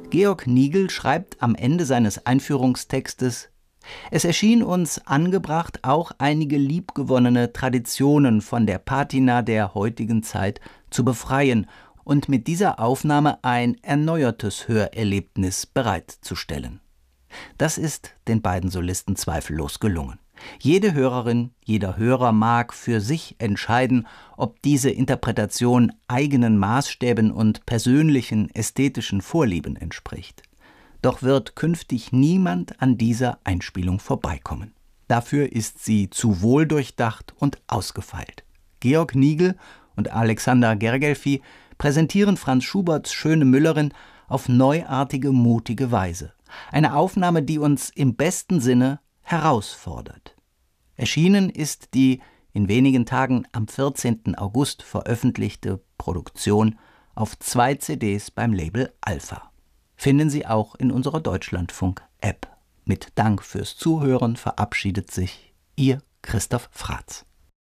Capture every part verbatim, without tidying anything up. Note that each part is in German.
Georg Nigl schreibt am Ende seines Einführungstextes: Es erschien uns angebracht, auch einige liebgewonnene Traditionen von der Patina der heutigen Zeit zu befreien und mit dieser Aufnahme ein erneuertes Hörerlebnis bereitzustellen. Das ist den beiden Solisten zweifellos gelungen. Jede Hörerin, jeder Hörer mag für sich entscheiden, ob diese Interpretation eigenen Maßstäben und persönlichen ästhetischen Vorlieben entspricht. Doch wird künftig niemand an dieser Einspielung vorbeikommen. Dafür ist sie zu wohldurchdacht und ausgefeilt. Georg Nigl und Alexander Gergelfi präsentieren Franz Schuberts Schöne Müllerin auf neuartige, mutige Weise. Eine Aufnahme, die uns im besten Sinne herausfordert. Erschienen ist die in wenigen Tagen am vierzehnten August veröffentlichte Produktion auf zwei C Ds beim Label Alpha. Finden Sie auch in unserer Deutschlandfunk-App. Mit Dank fürs Zuhören verabschiedet sich Ihr Christoph Fratz.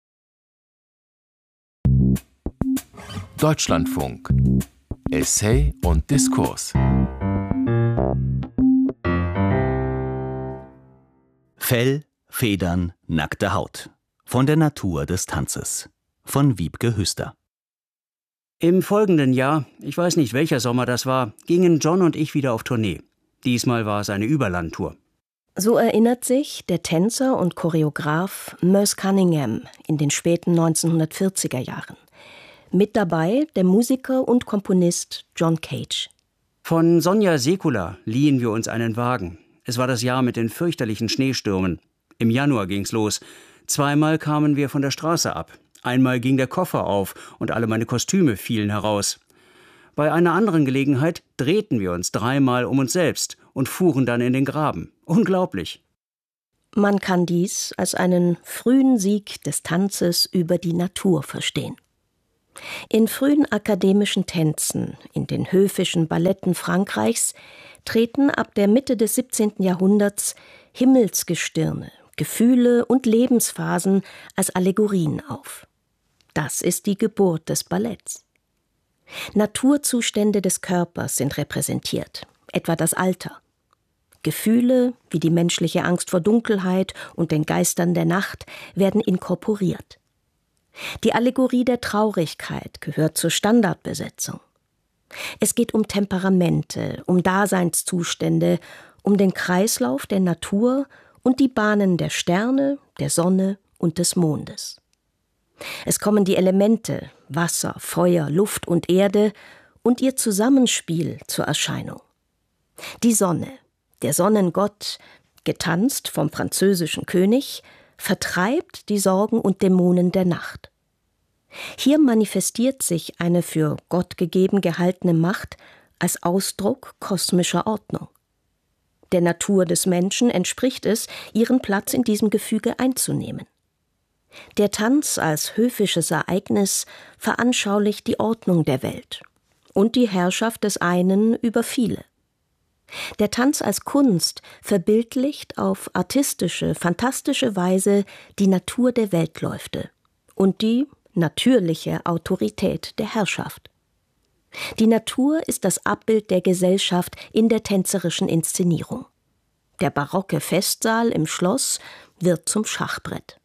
Deutschlandfunk. Essay und Diskurs. Fell, Federn, nackte Haut. Von der Natur des Tanzes. Von Wiebke Hüster. Im folgenden Jahr, ich weiß nicht welcher Sommer das war, gingen John und ich wieder auf Tournee. Diesmal war es eine Überlandtour. So erinnert sich der Tänzer und Choreograf Merce Cunningham in den späten neunzehnhundertvierziger Jahren. Mit dabei der Musiker und Komponist John Cage. Von Sonja Sekula liehen wir uns einen Wagen. Es war das Jahr mit den fürchterlichen Schneestürmen. Im Januar ging's los. Zweimal kamen wir von der Straße ab. Einmal ging der Koffer auf und alle meine Kostüme fielen heraus. Bei einer anderen Gelegenheit drehten wir uns dreimal um uns selbst und fuhren dann in den Graben. Unglaublich. Man kann dies als einen frühen Sieg des Tanzes über die Natur verstehen. In frühen akademischen Tänzen, in den höfischen Balletten Frankreichs, treten ab der Mitte des siebzehnten Jahrhunderts Himmelsgestirne, Gefühle und Lebensphasen als Allegorien auf. Das ist die Geburt des Balletts. Naturzustände des Körpers sind repräsentiert, etwa das Alter. Gefühle wie die menschliche Angst vor Dunkelheit und den Geistern der Nacht werden inkorporiert. Die Allegorie der Traurigkeit gehört zur Standardbesetzung. Es geht um Temperamente, um Daseinszustände, um den Kreislauf der Natur und die Bahnen der Sterne, der Sonne und des Mondes. Es kommen die Elemente Wasser, Feuer, Luft und Erde und ihr Zusammenspiel zur Erscheinung. Die Sonne, der Sonnengott, getanzt vom französischen König, vertreibt die Sorgen und Dämonen der Nacht. Hier manifestiert sich eine für Gott gegeben gehaltene Macht als Ausdruck kosmischer Ordnung. Der Natur des Menschen entspricht es, ihren Platz in diesem Gefüge einzunehmen. Der Tanz als höfisches Ereignis veranschaulicht die Ordnung der Welt und die Herrschaft des einen über viele. Der Tanz als Kunst verbildlicht auf artistische, fantastische Weise die Natur der Weltläufte und die natürliche Autorität der Herrschaft. Die Natur ist das Abbild der Gesellschaft in der tänzerischen Inszenierung. Der barocke Festsaal im Schloss wird zum Schachbrett.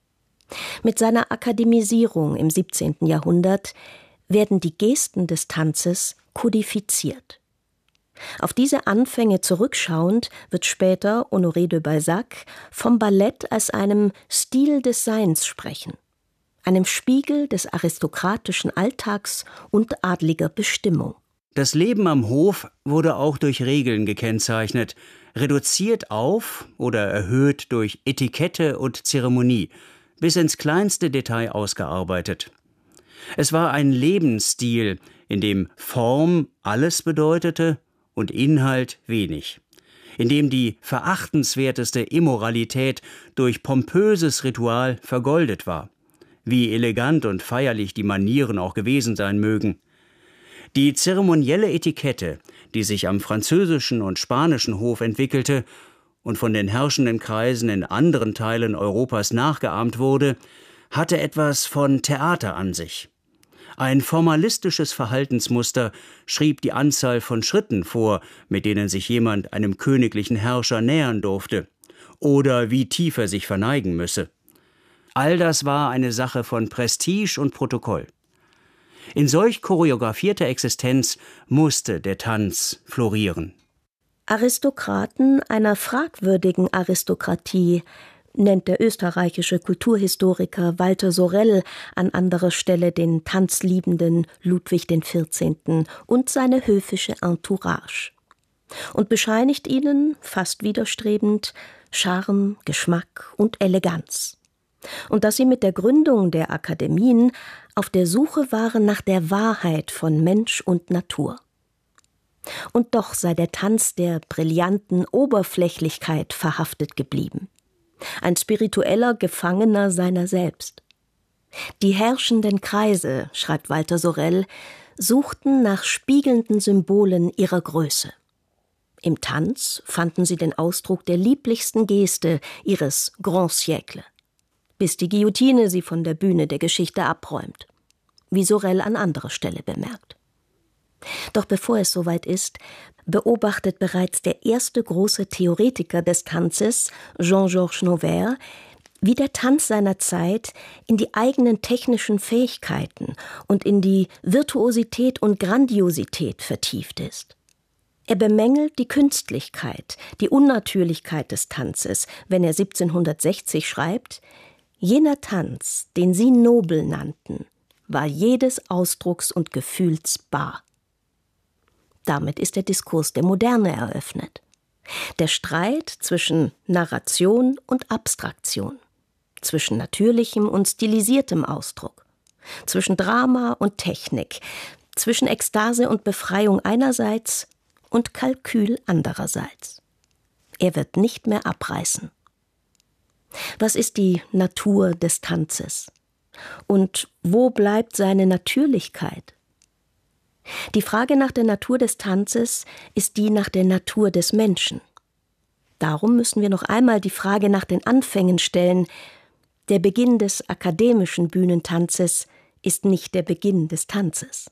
Mit seiner Akademisierung im siebzehnten Jahrhundert werden die Gesten des Tanzes kodifiziert. Auf diese Anfänge zurückschauend wird später Honoré de Balzac vom Ballett als einem Stil des Seins sprechen, einem Spiegel des aristokratischen Alltags und adliger Bestimmung. Das Leben am Hof wurde auch durch Regeln gekennzeichnet, reduziert auf oder erhöht durch Etikette und Zeremonie, bis ins kleinste Detail ausgearbeitet. Es war ein Lebensstil, in dem Form alles bedeutete und Inhalt wenig, in dem die verachtenswerteste Immoralität durch pompöses Ritual vergoldet war, wie elegant und feierlich die Manieren auch gewesen sein mögen. Die zeremonielle Etikette, die sich am französischen und spanischen Hof entwickelte und von den herrschenden Kreisen in anderen Teilen Europas nachgeahmt wurde, hatte etwas von Theater an sich. Ein formalistisches Verhaltensmuster schrieb die Anzahl von Schritten vor, mit denen sich jemand einem königlichen Herrscher nähern durfte, oder wie tief er sich verneigen müsse. All das war eine Sache von Prestige und Protokoll. In solch choreografierter Existenz musste der Tanz florieren. Aristokraten einer fragwürdigen Aristokratie nennt der österreichische Kulturhistoriker Walter Sorel an anderer Stelle den tanzliebenden Ludwig der Vierzehnte und seine höfische Entourage und bescheinigt ihnen, fast widerstrebend, Charme, Geschmack und Eleganz. Und dass sie mit der Gründung der Akademien auf der Suche waren nach der Wahrheit von Mensch und Natur. Und doch sei der Tanz der brillanten Oberflächlichkeit verhaftet geblieben. Ein spiritueller Gefangener seiner selbst. Die herrschenden Kreise, schreibt Walter Sorel, suchten nach spiegelnden Symbolen ihrer Größe. Im Tanz fanden sie den Ausdruck der lieblichsten Geste ihres Grand Siècle, bis die Guillotine sie von der Bühne der Geschichte abräumt, wie Sorel an anderer Stelle bemerkt. Doch bevor es soweit ist, beobachtet bereits der erste große Theoretiker des Tanzes, Jean-Georges Noverre, wie der Tanz seiner Zeit in die eigenen technischen Fähigkeiten und in die Virtuosität und Grandiosität vertieft ist. Er bemängelt die Künstlichkeit, die Unnatürlichkeit des Tanzes, wenn er siebzehnhundertsechzig schreibt: Jener Tanz, den sie nobel nannten, war jedes Ausdrucks und Gefühls bar. Damit ist der Diskurs der Moderne eröffnet. Der Streit zwischen Narration und Abstraktion, zwischen natürlichem und stilisiertem Ausdruck, zwischen Drama und Technik, zwischen Ekstase und Befreiung einerseits und Kalkül andererseits. Er wird nicht mehr abreißen. Was ist die Natur des Tanzes? Und wo bleibt seine Natürlichkeit? Die Frage nach der Natur des Tanzes ist die nach der Natur des Menschen. Darum müssen wir noch einmal die Frage nach den Anfängen stellen. Der Beginn des akademischen Bühnentanzes ist nicht der Beginn des Tanzes.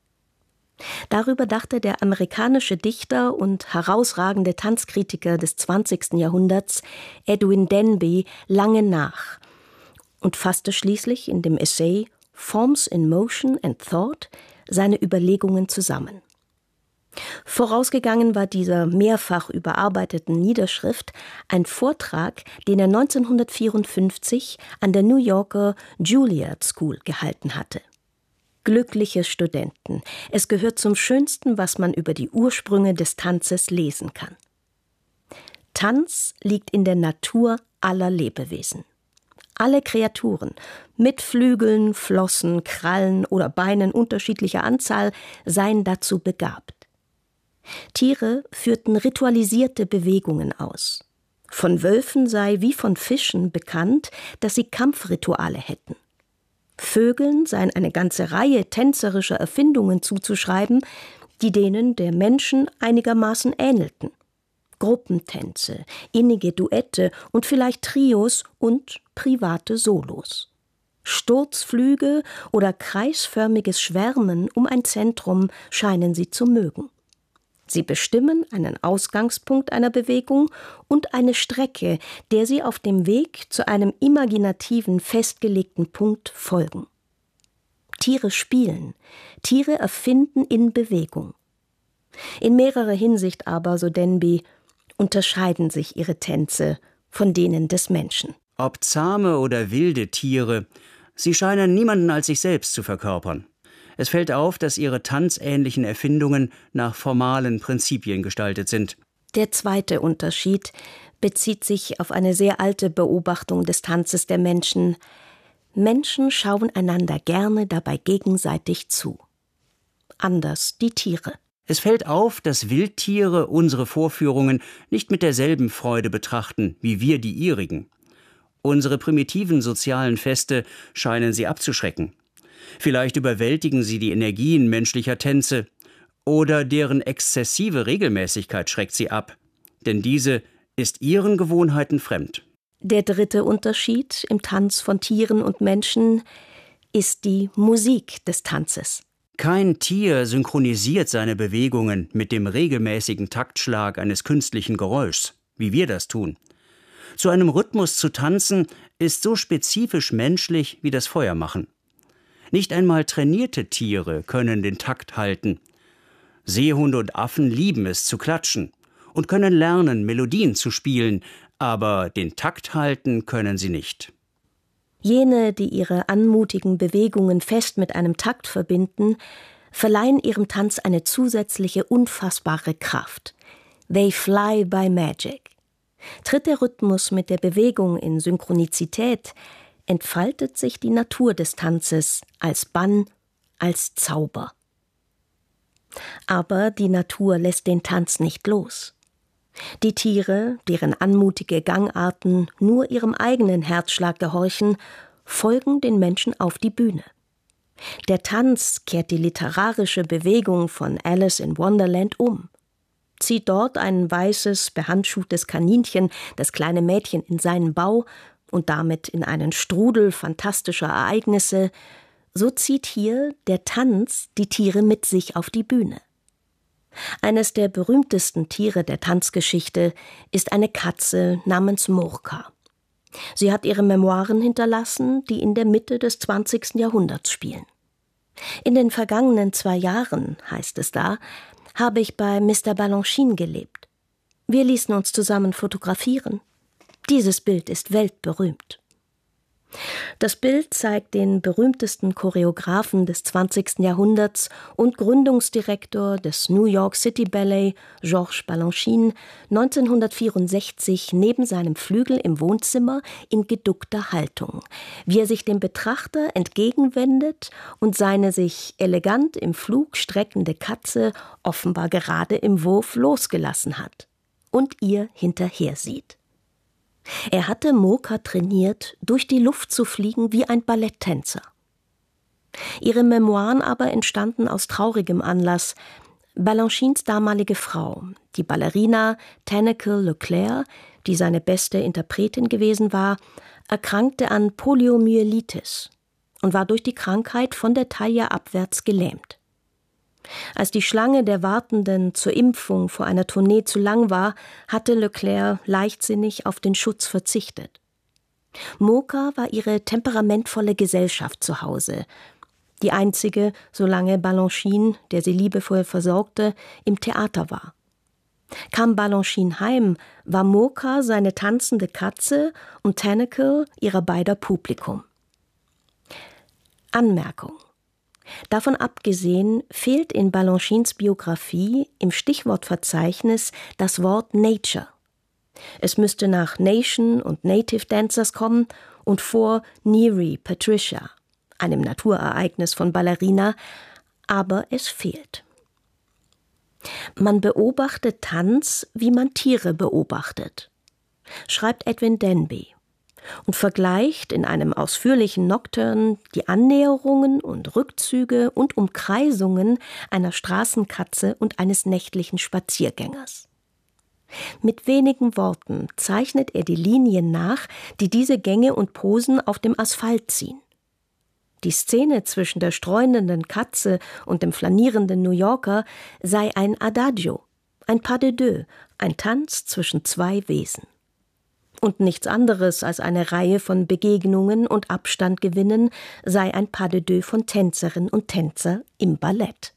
Darüber dachte der amerikanische Dichter und herausragende Tanzkritiker des zwanzigsten Jahrhunderts Edwin Denby lange nach und fasste schließlich in dem Essay Forms in Motion and Thought seine Überlegungen zusammen. Vorausgegangen war dieser mehrfach überarbeiteten Niederschrift ein Vortrag, den er neunzehnhundertvierundfünfzig an der New Yorker Juilliard School gehalten hatte. Glückliche Studenten, es gehört zum Schönsten, was man über die Ursprünge des Tanzes lesen kann. Tanz liegt in der Natur aller Lebewesen. Alle Kreaturen, mit Flügeln, Flossen, Krallen oder Beinen unterschiedlicher Anzahl, seien dazu begabt. Tiere führten ritualisierte Bewegungen aus. Von Wölfen sei wie von Fischen bekannt, dass sie Kampfrituale hätten. Vögeln seien eine ganze Reihe tänzerischer Erfindungen zuzuschreiben, die denen der Menschen einigermaßen ähnelten. Gruppentänze, innige Duette und vielleicht Trios und private Solos. Sturzflüge oder kreisförmiges Schwärmen um ein Zentrum scheinen sie zu mögen. Sie bestimmen einen Ausgangspunkt einer Bewegung und eine Strecke, der sie auf dem Weg zu einem imaginativen, festgelegten Punkt folgen. Tiere spielen, Tiere erfinden in Bewegung. In mehrerer Hinsicht aber, so Denby, unterscheiden sich ihre Tänze von denen des Menschen. Ob zahme oder wilde Tiere, sie scheinen niemanden als sich selbst zu verkörpern. Es fällt auf, dass ihre tanzähnlichen Erfindungen nach formalen Prinzipien gestaltet sind. Der zweite Unterschied bezieht sich auf eine sehr alte Beobachtung des Tanzes der Menschen. Menschen schauen einander gerne dabei gegenseitig zu. Anders die Tiere. Es fällt auf, dass Wildtiere unsere Vorführungen nicht mit derselben Freude betrachten, wie wir die ihrigen. Unsere primitiven sozialen Feste scheinen sie abzuschrecken. Vielleicht überwältigen sie die Energien menschlicher Tänze, oder deren exzessive Regelmäßigkeit schreckt sie ab, denn diese ist ihren Gewohnheiten fremd. Der dritte Unterschied im Tanz von Tieren und Menschen: ist die Musik des Tanzes. Kein Tier synchronisiert seine Bewegungen mit dem regelmäßigen Taktschlag eines künstlichen Geräuschs, wie wir das tun. Zu einem Rhythmus zu tanzen ist so spezifisch menschlich wie das Feuermachen. Nicht einmal trainierte Tiere können den Takt halten. Seehunde und Affen lieben es zu klatschen und können lernen, Melodien zu spielen, aber den Takt halten können sie nicht. Jene, die ihre anmutigen Bewegungen fest mit einem Takt verbinden, verleihen ihrem Tanz eine zusätzliche, unfassbare Kraft. They fly by magic. Tritt der Rhythmus mit der Bewegung in Synchronizität, entfaltet sich die Natur des Tanzes als Bann, als Zauber. Aber die Natur lässt den Tanz nicht los. Die Tiere, deren anmutige Gangarten nur ihrem eigenen Herzschlag gehorchen, folgen den Menschen auf die Bühne. Der Tanz kehrt die literarische Bewegung von Alice in Wonderland um. Zieht dort ein weißes, behandschuhtes Kaninchen das kleine Mädchen in seinen Bau und damit in einen Strudel fantastischer Ereignisse, so zieht hier der Tanz die Tiere mit sich auf die Bühne. Eines der berühmtesten Tiere der Tanzgeschichte ist eine Katze namens Murka. Sie hat ihre Memoiren hinterlassen, die in der Mitte des zwanzigsten Jahrhunderts spielen. In den vergangenen zwei Jahren, heißt es da, habe ich bei Mister Balanchine gelebt. Wir ließen uns zusammen fotografieren. Dieses Bild ist weltberühmt. Das Bild zeigt den berühmtesten Choreografen des zwanzigsten Jahrhunderts und Gründungsdirektor des New York City Ballet, Georges Balanchine, neunzehnhundertvierundsechzig neben seinem Flügel im Wohnzimmer in geduckter Haltung, wie er sich dem Betrachter entgegenwendet und seine sich elegant im Flug streckende Katze offenbar gerade im Wurf losgelassen hat und ihr hinterher sieht. Er hatte Murka trainiert, durch die Luft zu fliegen wie ein Balletttänzer. Ihre Memoiren aber entstanden aus traurigem Anlass. Balanchines damalige Frau, die Ballerina Tanaquil Leclerc, die seine beste Interpretin gewesen war, erkrankte an Poliomyelitis und war durch die Krankheit von der Taille abwärts gelähmt. Als die Schlange der Wartenden zur Impfung vor einer Tournee zu lang war, hatte Leclerc leichtsinnig auf den Schutz verzichtet. Murka war ihre temperamentvolle Gesellschaft zu Hause, die einzige, solange Balanchine, der sie liebevoll versorgte, im Theater war. Kam Balanchine heim, war Murka seine tanzende Katze und Tanaquil ihrer beider Publikum. Anmerkung: Davon abgesehen fehlt in Balanchines Biografie im Stichwortverzeichnis das Wort Nature. Es müsste nach Nation und Native Dancers kommen und vor Neri Patricia, einem Naturereignis von Ballerina, aber es fehlt. Man beobachtet Tanz, wie man Tiere beobachtet, schreibt Edwin Denby, und vergleicht in einem ausführlichen Nocturne die Annäherungen und Rückzüge und Umkreisungen einer Straßenkatze und eines nächtlichen Spaziergängers. Mit wenigen Worten zeichnet er die Linien nach, die diese Gänge und Posen auf dem Asphalt ziehen. Die Szene zwischen der streunenden Katze und dem flanierenden New Yorker sei ein Adagio, ein Pas de deux, ein Tanz zwischen zwei Wesen. Und nichts anderes als eine Reihe von Begegnungen und Abstandgewinnen sei ein Pas de deux von Tänzerin und Tänzer im Ballett.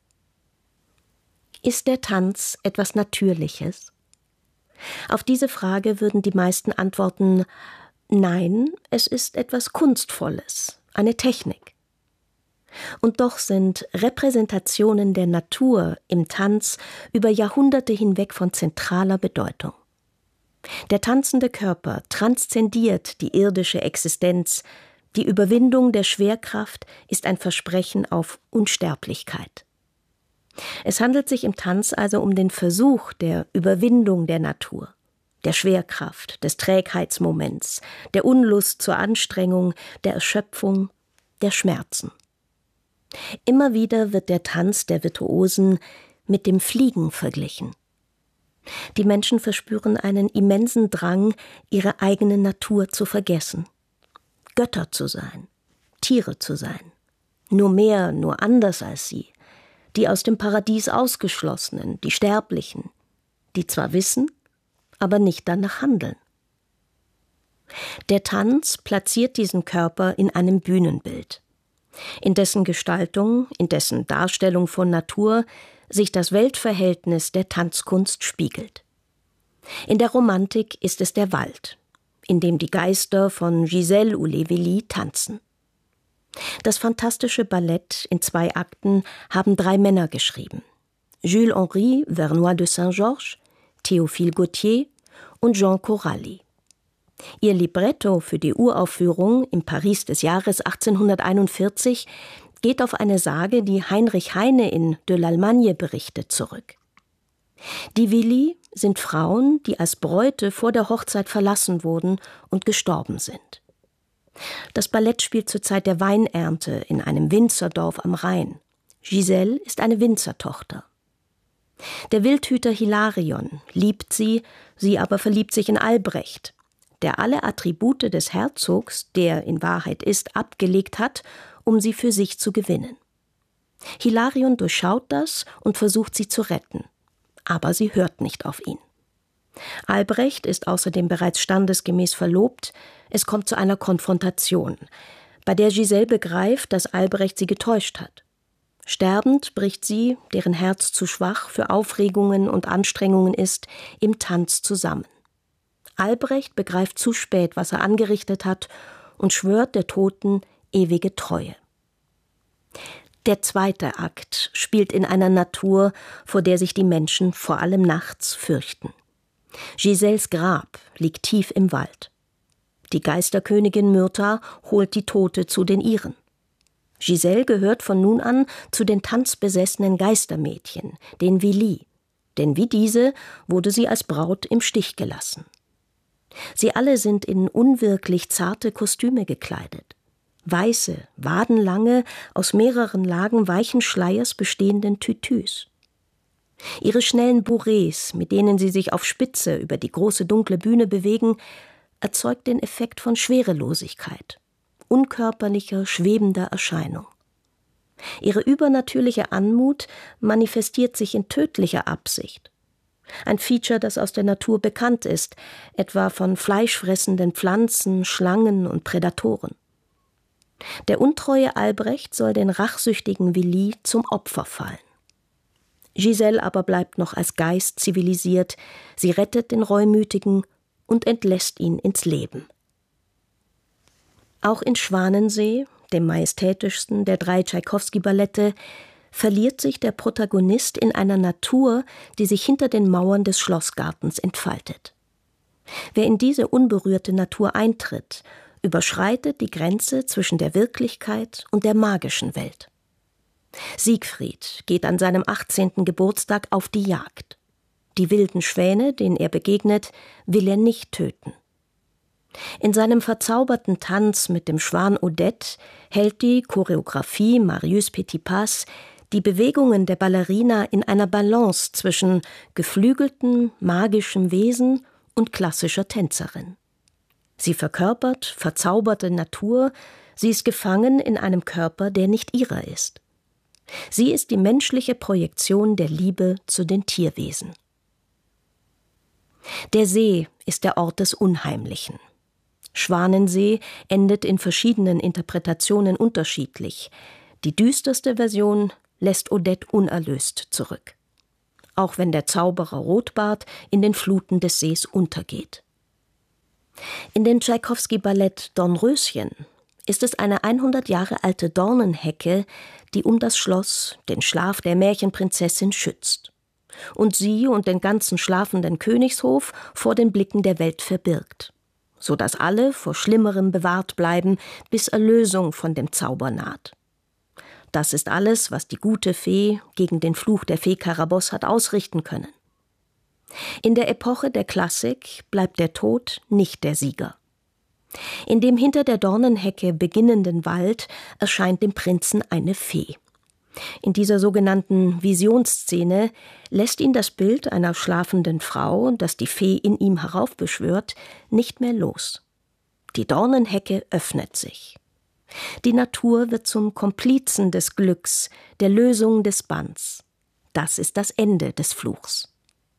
Ist der Tanz etwas Natürliches? Auf diese Frage würden die meisten antworten: Nein, es ist etwas Kunstvolles, eine Technik. Und doch sind Repräsentationen der Natur im Tanz über Jahrhunderte hinweg von zentraler Bedeutung. Der tanzende Körper transzendiert die irdische Existenz. Die Überwindung der Schwerkraft ist ein Versprechen auf Unsterblichkeit. Es handelt sich im Tanz also um den Versuch der Überwindung der Natur, der Schwerkraft, des Trägheitsmoments, der Unlust zur Anstrengung, der Erschöpfung, der Schmerzen. Immer wieder wird der Tanz der Virtuosen mit dem Fliegen verglichen. Die Menschen verspüren einen immensen Drang, ihre eigene Natur zu vergessen, Götter zu sein, Tiere zu sein. Nur mehr, nur anders als sie. Die aus dem Paradies Ausgeschlossenen, die Sterblichen, die zwar wissen, aber nicht danach handeln. Der Tanz platziert diesen Körper in einem Bühnenbild, in dessen Gestaltung, in dessen Darstellung von Natur sich das Weltverhältnis der Tanzkunst spiegelt. In der Romantik ist es der Wald, in dem die Geister von Giselle ou les Vélies tanzen. Das fantastische Ballett in zwei Akten haben drei Männer geschrieben: Jules-Henri Vernois de Saint-Georges, Théophile Gautier und Jean Coralli. Ihr Libretto für die Uraufführung im Paris des Jahres achtzehnhunderteinundvierzig geht auf eine Sage, die Heinrich Heine in De l'Allemagne berichtet, zurück. Die Vélies sind Frauen, die als Bräute vor der Hochzeit verlassen wurden und gestorben sind. Das Ballett spielt zur Zeit der Weinernte in einem Winzerdorf am Rhein. Giselle ist eine Winzertochter. Der Wildhüter Hilarion liebt sie, sie aber verliebt sich in Albrecht, der alle Attribute des Herzogs, der in Wahrheit ist, abgelegt hat, um sie für sich zu gewinnen. Hilarion durchschaut das und versucht sie zu retten, aber sie hört nicht auf ihn. Albrecht ist außerdem bereits standesgemäß verlobt, es kommt zu einer Konfrontation, bei der Giselle begreift, dass Albrecht sie getäuscht hat. Sterbend bricht sie, deren Herz zu schwach für Aufregungen und Anstrengungen ist, im Tanz zusammen. Albrecht begreift zu spät, was er angerichtet hat, und schwört der Toten ewige Treue. Der zweite Akt spielt in einer Natur, vor der sich die Menschen vor allem nachts fürchten. Giselles Grab liegt tief im Wald. Die Geisterkönigin Myrtha holt die Tote zu den ihren. Giselle gehört von nun an zu den tanzbesessenen Geistermädchen, den Vélies, denn wie diese wurde sie als Braut im Stich gelassen. Sie alle sind in unwirklich zarte Kostüme gekleidet. Weiße, wadenlange, aus mehreren Lagen weichen Schleiers bestehenden Tütüs. Ihre schnellen Bourrées, mit denen sie sich auf Spitze über die große dunkle Bühne bewegen, erzeugt den Effekt von Schwerelosigkeit, unkörperlicher, schwebender Erscheinung. Ihre übernatürliche Anmut manifestiert sich in tödlicher Absicht. Ein Feature, das aus der Natur bekannt ist, etwa von fleischfressenden Pflanzen, Schlangen und Prädatoren. Der untreue Albrecht soll den rachsüchtigen Vélies zum Opfer fallen. Giselle aber bleibt noch als Geist zivilisiert, sie rettet den Reumütigen und entlässt ihn ins Leben. Auch in Schwanensee, dem majestätischsten der drei Tschaikowski-Ballette, verliert sich der Protagonist in einer Natur, die sich hinter den Mauern des Schlossgartens entfaltet. Wer in diese unberührte Natur eintritt, überschreitet die Grenze zwischen der Wirklichkeit und der magischen Welt. Siegfried geht an seinem achtzehnten Geburtstag auf die Jagd. Die wilden Schwäne, denen er begegnet, will er nicht töten. In seinem verzauberten Tanz mit dem Schwan Odette hält die Choreografie Marius Petipas die Bewegungen der Ballerina in einer Balance zwischen geflügeltem, magischem Wesen und klassischer Tänzerin. Sie verkörpert verzauberte Natur, sie ist gefangen in einem Körper, der nicht ihrer ist. Sie ist die menschliche Projektion der Liebe zu den Tierwesen. Der See ist der Ort des Unheimlichen. Schwanensee endet in verschiedenen Interpretationen unterschiedlich. Die düsterste Version lässt Odette unerlöst zurück. Auch wenn der Zauberer Rotbart in den Fluten des Sees untergeht. In dem Tschaikowski-Ballett Dornröschen ist es eine hundert Jahre alte Dornenhecke, die um das Schloss, den Schlaf der Märchenprinzessin, schützt und sie und den ganzen schlafenden Königshof vor den Blicken der Welt verbirgt, so dass alle vor Schlimmerem bewahrt bleiben, bis Erlösung von dem Zauber naht. Das ist alles, was die gute Fee gegen den Fluch der Fee Karaboss hat ausrichten können. In der Epoche der Klassik bleibt der Tod nicht der Sieger. In dem hinter der Dornenhecke beginnenden Wald erscheint dem Prinzen eine Fee. In dieser sogenannten Visionsszene lässt ihn das Bild einer schlafenden Frau, das die Fee in ihm heraufbeschwört, nicht mehr los. Die Dornenhecke öffnet sich. Die Natur wird zum Komplizen des Glücks, der Lösung des Banns. Das ist das Ende des Fluchs.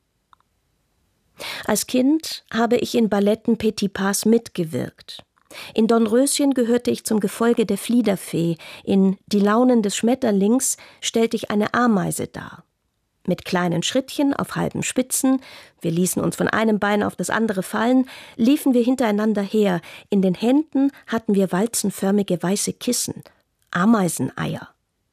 Als Kind habe ich in Balletten Petipars mitgewirkt. In Dornröschen gehörte ich zum Gefolge der Fliederfee, in Die Launen des Schmetterlings stellte ich eine Ameise dar. Mit kleinen Schrittchen auf halben Spitzen, wir ließen uns von einem Bein auf das andere fallen, liefen wir hintereinander her. In den Händen hatten wir walzenförmige weiße Kissen, Ameiseneier.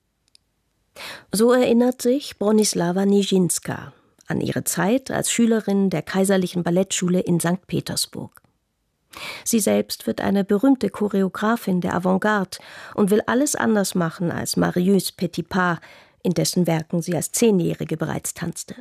So erinnert sich Bronislawa Nijinská an ihre Zeit als Schülerin der Kaiserlichen Ballettschule in Sankt Petersburg. Sie selbst wird eine berühmte Choreografin der Avantgarde und will alles anders machen als Marius Petipa, in dessen Werken sie als Zehnjährige bereits tanzte.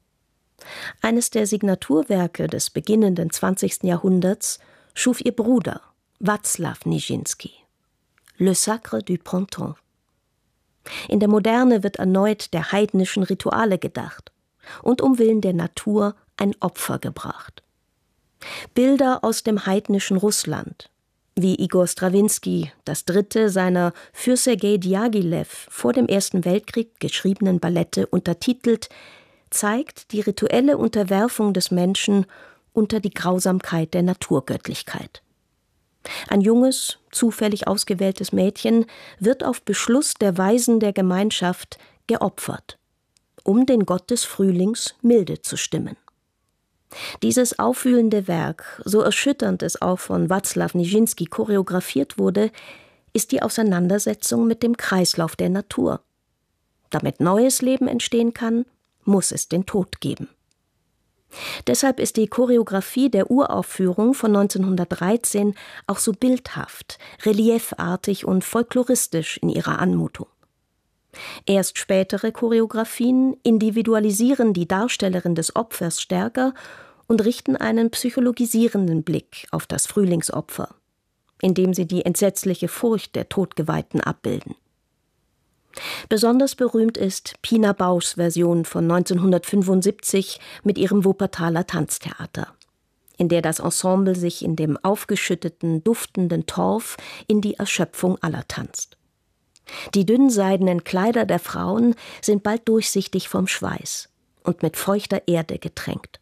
Eines der Signaturwerke des beginnenden zwanzigsten Jahrhunderts schuf ihr Bruder, Václav Nijinsky, Le Sacre du Printemps. In der Moderne wird erneut der heidnischen Rituale gedacht und um Willen der Natur ein Opfer gebracht. Bilder aus dem heidnischen Russland, wie Igor Strawinski das dritte seiner für Sergei Diaghilev vor dem Ersten Weltkrieg geschriebenen Ballette untertitelt, zeigt die rituelle Unterwerfung des Menschen unter die Grausamkeit der Naturgöttlichkeit. Ein junges, zufällig ausgewähltes Mädchen wird auf Beschluss der Weisen der Gemeinschaft geopfert, um den Gott des Frühlings milde zu stimmen. Dieses aufwühlende Werk, so erschütternd es auch von Václav Nijinsky choreografiert wurde, ist die Auseinandersetzung mit dem Kreislauf der Natur. Damit neues Leben entstehen kann, muss es den Tod geben. Deshalb ist die Choreografie der Uraufführung von neunzehnhundertdreizehn auch so bildhaft, reliefartig und folkloristisch in ihrer Anmutung. Erst spätere Choreografien individualisieren die Darstellerin des Opfers stärker und richten einen psychologisierenden Blick auf das Frühlingsopfer, indem sie die entsetzliche Furcht der Todgeweihten abbilden. Besonders berühmt ist Pina Bauschs Version von neunzehnhundertfünfundsiebzig mit ihrem Wuppertaler Tanztheater, in der das Ensemble sich in dem aufgeschütteten, duftenden Torf in die Erschöpfung aller tanzt. Die dünnseidenen Kleider der Frauen sind bald durchsichtig vom Schweiß und mit feuchter Erde getränkt.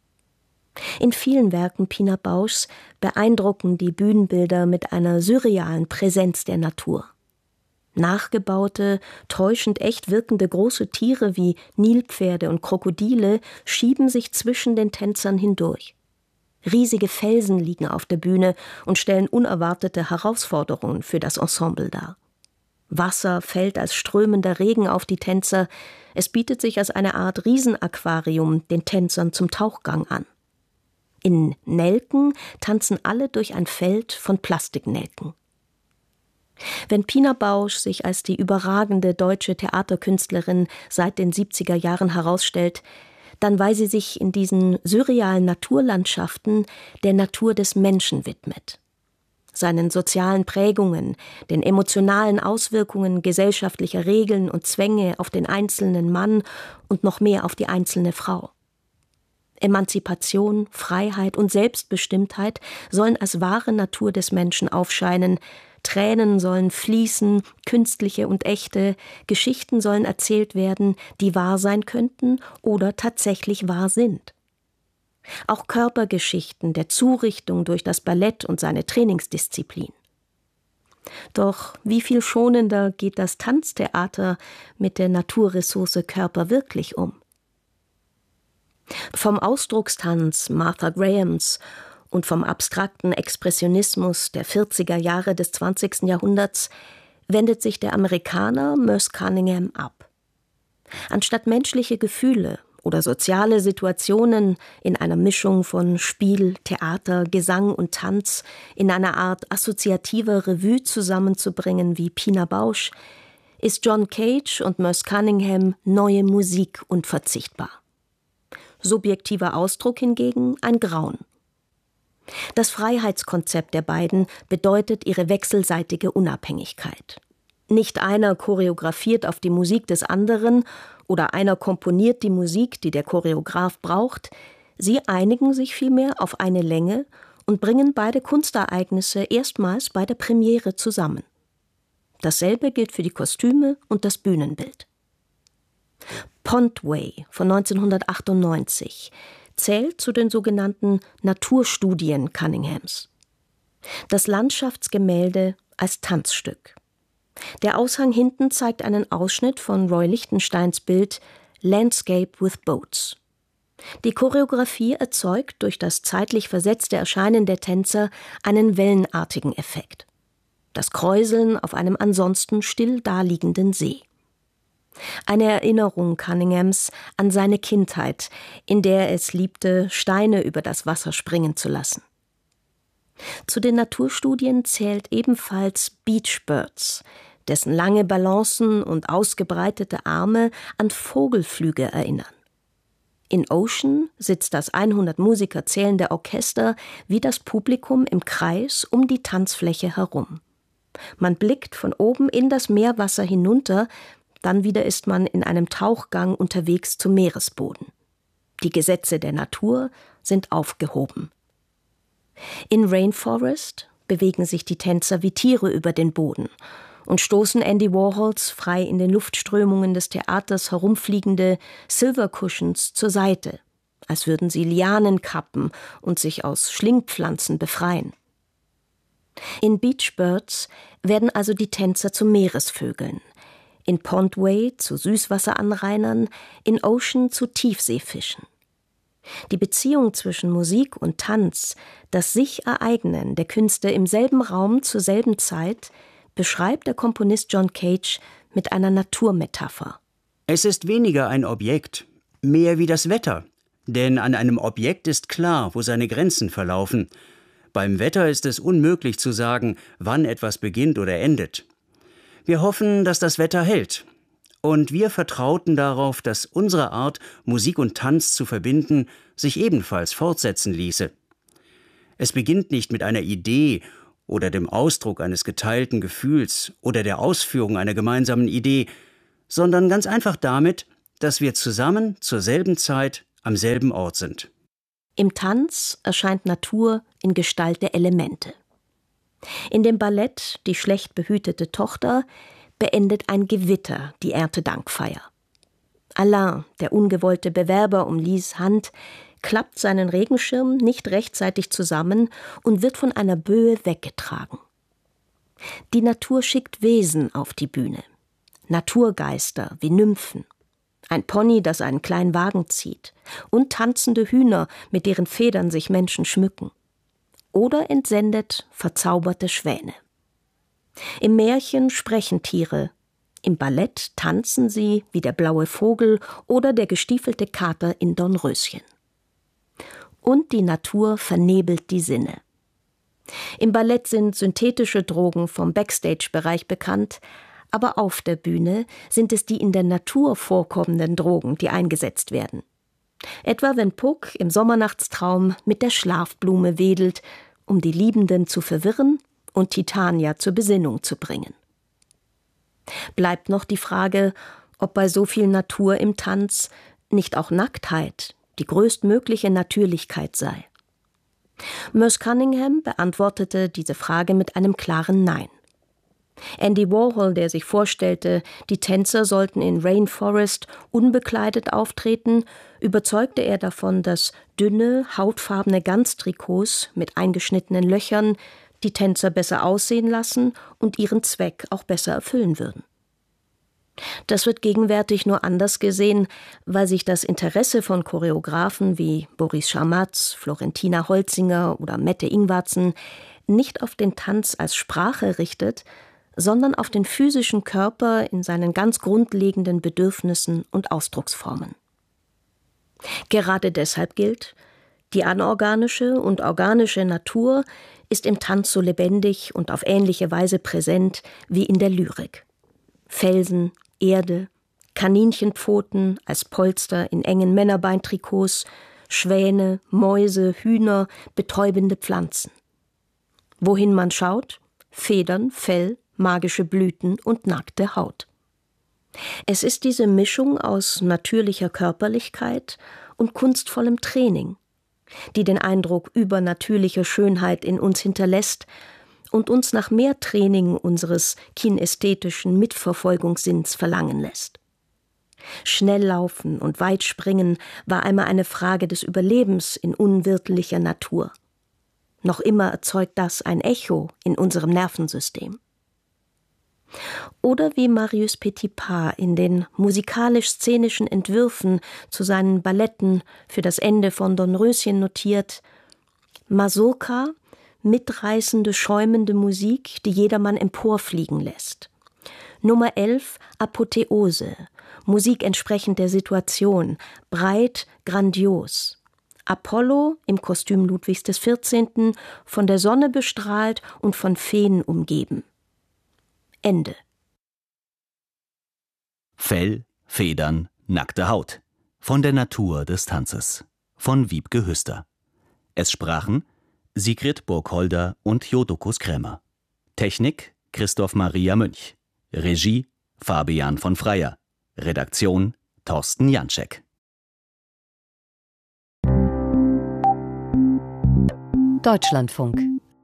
In vielen Werken Pina Bauschs beeindrucken die Bühnenbilder mit einer surrealen Präsenz der Natur. Nachgebaute, täuschend echt wirkende große Tiere wie Nilpferde und Krokodile schieben sich zwischen den Tänzern hindurch. Riesige Felsen liegen auf der Bühne und stellen unerwartete Herausforderungen für das Ensemble dar. Wasser fällt als strömender Regen auf die Tänzer. Es bietet sich als eine Art Riesenaquarium den Tänzern zum Tauchgang an. In Nelken tanzen alle durch ein Feld von Plastiknelken. Wenn Pina Bausch sich als die überragende deutsche Theaterkünstlerin seit den siebziger Jahren herausstellt, dann weil sie sich in diesen surrealen Naturlandschaften der Natur des Menschen widmet. Seinen sozialen Prägungen, den emotionalen Auswirkungen gesellschaftlicher Regeln und Zwänge auf den einzelnen Mann und noch mehr auf die einzelne Frau. Emanzipation, Freiheit und Selbstbestimmtheit sollen als wahre Natur des Menschen aufscheinen, Tränen sollen fließen, künstliche und echte, Geschichten sollen erzählt werden, die wahr sein könnten oder tatsächlich wahr sind. Auch Körpergeschichten der Zurichtung durch das Ballett und seine Trainingsdisziplin. Doch wie viel schonender geht das Tanztheater mit der Naturressource Körper wirklich um? Vom Ausdruckstanz Martha Grahams und vom abstrakten Expressionismus der vierziger Jahre des zwanzigsten Jahrhunderts wendet sich der Amerikaner Merce Cunningham ab. Anstatt menschliche Gefühle oder soziale Situationen in einer Mischung von Spiel, Theater, Gesang und Tanz in einer Art assoziativer Revue zusammenzubringen wie Pina Bausch, ist John Cage und Merce Cunningham neue Musik unverzichtbar. Subjektiver Ausdruck hingegen ein Grauen. Das Freiheitskonzept der beiden bedeutet ihre wechselseitige Unabhängigkeit. Nicht einer choreografiert auf die Musik des anderen oder einer komponiert die Musik, die der Choreograf braucht. Sie einigen sich vielmehr auf eine Länge und bringen beide Kunstereignisse erstmals bei der Premiere zusammen. Dasselbe gilt für die Kostüme und das Bühnenbild. Pondway von neunzehnhundertachtundneunzig zählt zu den sogenannten Naturstudien Cunninghams. Das Landschaftsgemälde als Tanzstück. Der Aushang hinten zeigt einen Ausschnitt von Roy Lichtensteins Bild Landscape with Boats. Die Choreografie erzeugt durch das zeitlich versetzte Erscheinen der Tänzer einen wellenartigen Effekt. Das Kräuseln auf einem ansonsten still daliegenden See. Eine Erinnerung Cunninghams an seine Kindheit, in der er es liebte, Steine über das Wasser springen zu lassen. Zu den Naturstudien zählt ebenfalls Beach Birds, dessen lange Balancen und ausgebreitete Arme an Vogelflüge erinnern. In Ocean sitzt das hundert Musiker zählende Orchester wie das Publikum im Kreis um die Tanzfläche herum. Man blickt von oben in das Meerwasser hinunter, dann wieder ist man in einem Tauchgang unterwegs zum Meeresboden. Die Gesetze der Natur sind aufgehoben. In Rainforest bewegen sich die Tänzer wie Tiere über den Boden und stoßen Andy Warhols frei in den Luftströmungen des Theaters herumfliegende Silver Cushions zur Seite, als würden sie Lianen kappen und sich aus Schlingpflanzen befreien. In Beach Birds werden also die Tänzer zu Meeresvögeln, in Pondway zu Süßwasseranrainern, in Ocean zu Tiefseefischen. Die Beziehung zwischen Musik und Tanz, das Sich-Ereignen der Künste im selben Raum zur selben Zeit, beschreibt der Komponist John Cage mit einer Naturmetapher. Es ist weniger ein Objekt, mehr wie das Wetter. Denn an einem Objekt ist klar, wo seine Grenzen verlaufen. Beim Wetter ist es unmöglich zu sagen, wann etwas beginnt oder endet. Wir hoffen, dass das Wetter hält. Und wir vertrauten darauf, dass unsere Art, Musik und Tanz zu verbinden, sich ebenfalls fortsetzen ließe. Es beginnt nicht mit einer Idee oder dem Ausdruck eines geteilten Gefühls oder der Ausführung einer gemeinsamen Idee, sondern ganz einfach damit, dass wir zusammen zur selben Zeit am selben Ort sind. Im Tanz erscheint Natur in Gestalt der Elemente. In dem Ballett »Die schlecht behütete Tochter« beendet ein Gewitter die Erntedankfeier. Alain, der ungewollte Bewerber um Lys Hand, klappt seinen Regenschirm nicht rechtzeitig zusammen und wird von einer Böe weggetragen. Die Natur schickt Wesen auf die Bühne. Naturgeister wie Nymphen. Ein Pony, das einen kleinen Wagen zieht. Und tanzende Hühner, mit deren Federn sich Menschen schmücken. Oder entsendet verzauberte Schwäne. Im Märchen sprechen Tiere, im Ballett tanzen sie wie der blaue Vogel oder der gestiefelte Kater in Dornröschen. Und die Natur vernebelt die Sinne. Im Ballett sind synthetische Drogen vom Backstage-Bereich bekannt, aber auf der Bühne sind es die in der Natur vorkommenden Drogen, die eingesetzt werden. Etwa wenn Puck im Sommernachtstraum mit der Schlafblume wedelt, um die Liebenden zu verwirren und Titania zur Besinnung zu bringen. Bleibt noch die Frage, ob bei so viel Natur im Tanz nicht auch Nacktheit die größtmögliche Natürlichkeit sei. Merce Cunningham beantwortete diese Frage mit einem klaren Nein. Andy Warhol, der sich vorstellte, die Tänzer sollten in Rainforest unbekleidet auftreten, überzeugte er davon, dass dünne, hautfarbene Ganztrikots mit eingeschnittenen Löchern die Tänzer besser aussehen lassen und ihren Zweck auch besser erfüllen würden. Das wird gegenwärtig nur anders gesehen, weil sich das Interesse von Choreografen wie Boris Scharmatz, Florentina Holzinger oder Mette Ingvartsen nicht auf den Tanz als Sprache richtet, sondern auf den physischen Körper in seinen ganz grundlegenden Bedürfnissen und Ausdrucksformen. Gerade deshalb gilt, die anorganische und organische Natur ist im Tanz so lebendig und auf ähnliche Weise präsent wie in der Lyrik. Felsen, Erde, Kaninchenpfoten als Polster in engen Männerbeintrikots, Schwäne, Mäuse, Hühner, betäubende Pflanzen. Wohin man schaut, Federn, Fell, magische Blüten und nackte Haut. Es ist diese Mischung aus natürlicher Körperlichkeit und kunstvollem Training, die den Eindruck übernatürlicher Schönheit in uns hinterlässt und uns nach mehr Training unseres kinästhetischen Mitverfolgungssinns verlangen lässt. Schnelllaufen und Weitspringen war einmal eine Frage des Überlebens in unwirtlicher Natur. Noch immer erzeugt das ein Echo in unserem Nervensystem. Oder wie Marius Petipa in den musikalisch-szenischen Entwürfen zu seinen Balletten für das Ende von Dornröschen notiert: Mazurka, mitreißende, schäumende Musik, die jedermann emporfliegen lässt. Nummer elf, Apotheose, Musik entsprechend der Situation, breit, grandios. Apollo im Kostüm Ludwigs des vierzehnten, von der Sonne bestrahlt und von Feen umgeben. Ende. Fell, Federn, nackte Haut. Von der Natur des Tanzes. Von Wiebke Hüster. Es sprachen Sigrid Burgholder und Jodokus Krämer. Technik Christoph Maria Münch. Regie Fabian von Freyer. Redaktion Thorsten Janczek. Deutschlandfunk.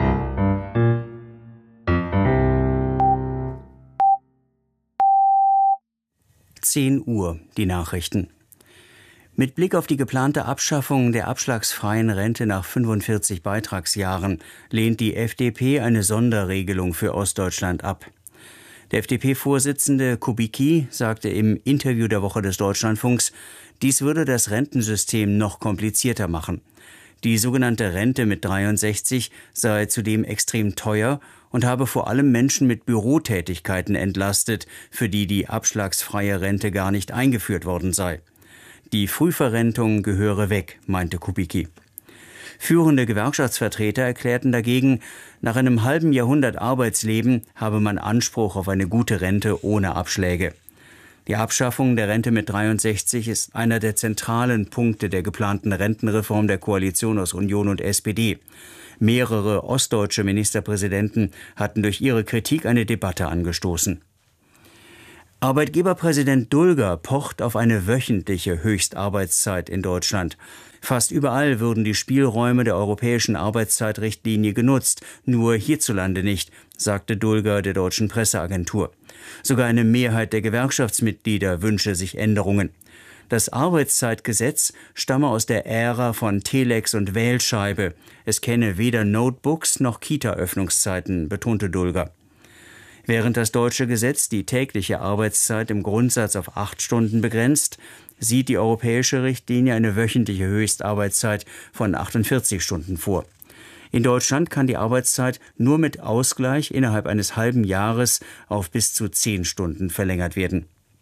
zehn Uhr, die Nachrichten. Mit Blick auf die geplante Abschaffung der abschlagsfreien Rente nach fünfundvierzig Beitragsjahren lehnt die F D P eine Sonderregelung für Ostdeutschland ab. Der F D P-Vorsitzende Kubicki sagte im Interview der Woche des Deutschlandfunks, dies würde das Rentensystem noch komplizierter machen. Die sogenannte Rente mit dreiundsechzig sei zudem extrem teuer und habe vor allem Menschen mit Bürotätigkeiten entlastet, für die die abschlagsfreie Rente gar nicht eingeführt worden sei. Die Frühverrentung gehöre weg, meinte Kubicki. Führende Gewerkschaftsvertreter erklärten dagegen, nach einem halben Jahrhundert Arbeitsleben habe man Anspruch auf eine gute Rente ohne Abschläge. Die Abschaffung der Rente mit dreiundsechzig ist einer der zentralen Punkte der geplanten Rentenreform der Koalition aus Union und S P D. Mehrere ostdeutsche Ministerpräsidenten hatten durch ihre Kritik eine Debatte angestoßen. Arbeitgeberpräsident Dulger pocht auf eine wöchentliche Höchstarbeitszeit in Deutschland. Fast überall würden die Spielräume der europäischen Arbeitszeitrichtlinie genutzt, nur hierzulande nicht, sagte Dulger der deutschen Presseagentur. Sogar eine Mehrheit der Gewerkschaftsmitglieder wünsche sich Änderungen. Das Arbeitszeitgesetz stamme aus der Ära von Telex und Wählscheibe. Es kenne weder Notebooks noch Kita-Öffnungszeiten, betonte Dulger. Während das deutsche Gesetz die tägliche Arbeitszeit im Grundsatz auf acht Stunden begrenzt, sieht die europäische Richtlinie eine wöchentliche Höchstarbeitszeit von achtundvierzig Stunden vor. In Deutschland kann die Arbeitszeit nur mit Ausgleich innerhalb eines halben Jahres auf bis zu zehn Stunden verlängert werden.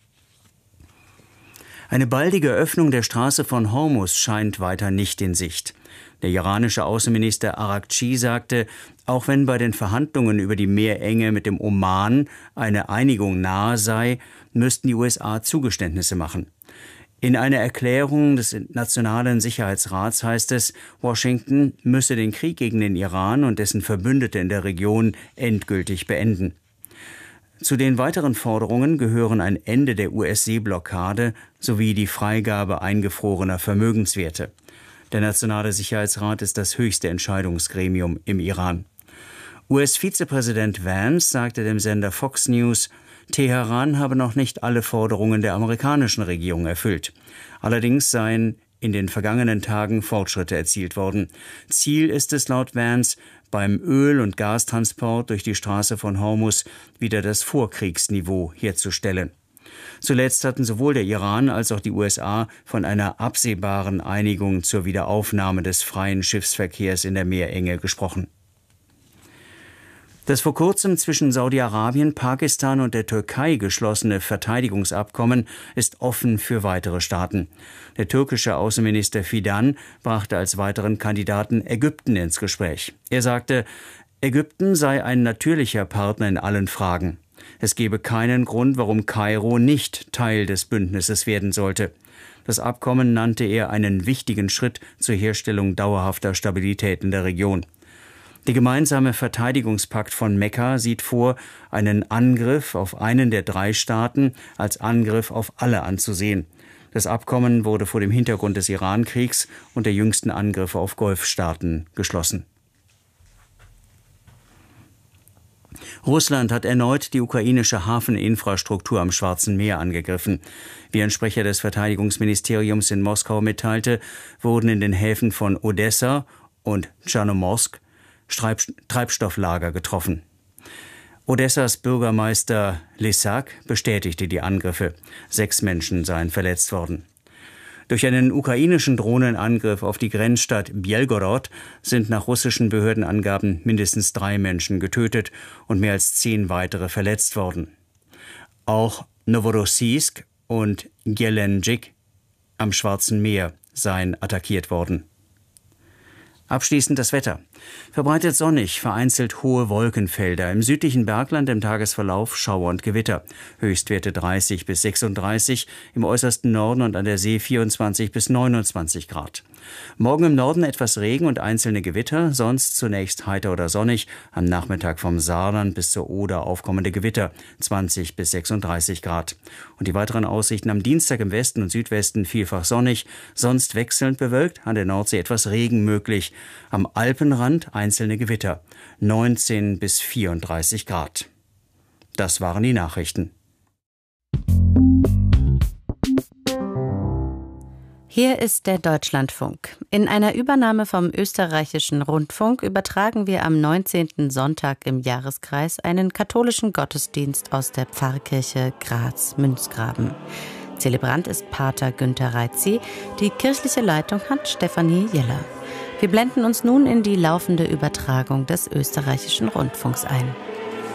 Eine baldige Öffnung der Straße von Hormuz scheint weiter nicht in Sicht. Der iranische Außenminister Araghchi sagte, auch wenn bei den Verhandlungen über die Meerenge mit dem Oman eine Einigung nahe sei, müssten die U S A Zugeständnisse machen. In einer Erklärung des Nationalen Sicherheitsrats heißt es, Washington müsse den Krieg gegen den Iran und dessen Verbündete in der Region endgültig beenden. Zu den weiteren Forderungen gehören ein Ende der U S-Seeblockade sowie die Freigabe eingefrorener Vermögenswerte. Der Nationale Sicherheitsrat ist das höchste Entscheidungsgremium im Iran. U S-Vizepräsident Vance sagte dem Sender Fox News, Teheran habe noch nicht alle Forderungen der amerikanischen Regierung erfüllt. Allerdings seien in den vergangenen Tagen Fortschritte erzielt worden. Ziel ist es laut Vance, beim Öl- und Gastransport durch die Straße von Hormuz wieder das Vorkriegsniveau herzustellen. Zuletzt hatten sowohl der Iran als auch die U S A von einer absehbaren Einigung zur Wiederaufnahme des freien Schiffsverkehrs in der Meerenge gesprochen. Das vor kurzem zwischen Saudi-Arabien, Pakistan und der Türkei geschlossene Verteidigungsabkommen ist offen für weitere Staaten. Der türkische Außenminister Fidan brachte als weiteren Kandidaten Ägypten ins Gespräch. Er sagte, Ägypten sei ein natürlicher Partner in allen Fragen. Es gebe keinen Grund, warum Kairo nicht Teil des Bündnisses werden sollte. Das Abkommen nannte er einen wichtigen Schritt zur Herstellung dauerhafter Stabilität in der Region. Der gemeinsame Verteidigungspakt von Mekka sieht vor, einen Angriff auf einen der drei Staaten als Angriff auf alle anzusehen. Das Abkommen wurde vor dem Hintergrund des Iran-Kriegs und der jüngsten Angriffe auf Golfstaaten geschlossen. Russland hat erneut die ukrainische Hafeninfrastruktur am Schwarzen Meer angegriffen. Wie ein Sprecher des Verteidigungsministeriums in Moskau mitteilte, wurden in den Häfen von Odessa und Tschernomorsk Treibstofflager getroffen. Odessas Bürgermeister Lysak bestätigte die Angriffe. Sechs Menschen seien verletzt worden. Durch einen ukrainischen Drohnenangriff auf die Grenzstadt Bjelgorod sind nach russischen Behördenangaben mindestens drei Menschen getötet und mehr als zehn weitere verletzt worden. Auch Novorossiysk und Gelendzhik am Schwarzen Meer seien attackiert worden. Abschließend das Wetter. Verbreitet sonnig, vereinzelt hohe Wolkenfelder. Im südlichen Bergland im Tagesverlauf Schauer und Gewitter. Höchstwerte dreißig bis sechsunddreißig, im äußersten Norden und an der See vierundzwanzig bis neunundzwanzig Grad. Morgen im Norden etwas Regen und einzelne Gewitter, sonst zunächst heiter oder sonnig. Am Nachmittag vom Saarland bis zur Oder aufkommende Gewitter, zwanzig bis sechsunddreißig Grad. Und die weiteren Aussichten: am Dienstag im Westen und Südwesten vielfach sonnig, sonst wechselnd bewölkt, an der Nordsee etwas Regen möglich. Am Alpenrand einzelne Gewitter, neunzehn bis vierunddreißig Grad. Das waren die Nachrichten. Hier ist der Deutschlandfunk. In einer Übernahme vom Österreichischen Rundfunk übertragen wir am neunzehnten Sonntag im Jahreskreis einen katholischen Gottesdienst aus der Pfarrkirche Graz-Münzgraben. Zelebrant ist Pater Günther Reitzi, die kirchliche Leitung hat Stefanie Jeller. Wir blenden uns nun in die laufende Übertragung des Österreichischen Rundfunks ein.